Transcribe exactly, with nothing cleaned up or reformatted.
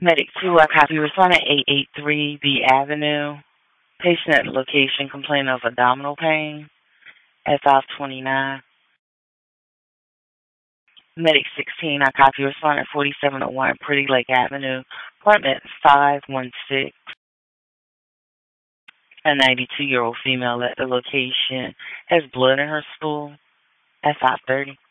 Medic two, I copy respondent eight eight three B Avenue. Patient at the location complaining of abdominal pain at five twenty-nine. Medic sixteen, I copy respondent forty-seven oh one Pretty Lake Avenue. Apartment five one six. A ninety-two-year-old female at the location has blood in her stool at five thirty.